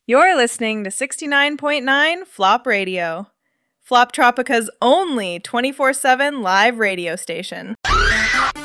You're listening to 69.9 Flop Radio, Flop Tropica's only 24/7 live radio station.